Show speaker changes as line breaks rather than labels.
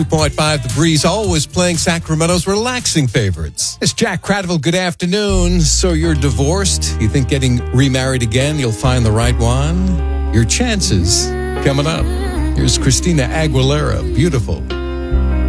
2.5 The Breeze, always playing Sacramento's relaxing favorites. It's Jack Cradville. Good afternoon. So you're divorced? You think getting remarried again, you'll find the right one? Your chances coming up. Here's Christina Aguilera. Beautiful.